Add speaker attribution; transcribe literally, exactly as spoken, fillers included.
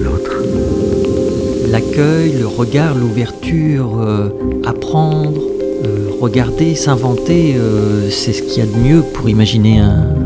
Speaker 1: l'autre.
Speaker 2: L'accueil, le regard, l'ouverture, euh, apprendre, euh, regarder, s'inventer, euh, c'est ce qu'il y a de mieux pour imaginer un,